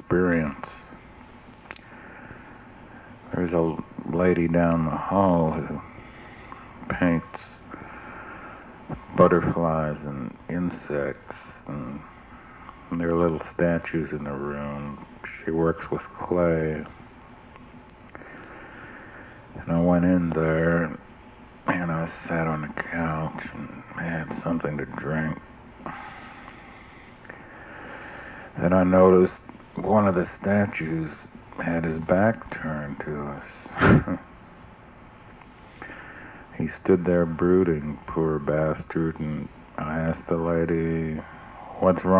experience. There's a lady down the hall who paints butterflies and insects, and there are little statues in the room. She works with clay. And I went in there, and I sat on the couch and had something to drink. Then I noticed one of the statues had his back turned to us. He stood there brooding, poor bastard, and I asked the lady, "What's wrong?"